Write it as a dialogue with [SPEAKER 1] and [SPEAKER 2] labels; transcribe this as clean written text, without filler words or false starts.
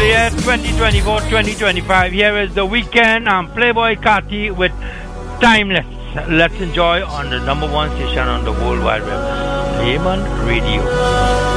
[SPEAKER 1] the year 2024-2025. Here is The Weeknd and Playboy Carti with Timeless. Let's enjoy on the number one station on the World Wide Web, Layman Radio.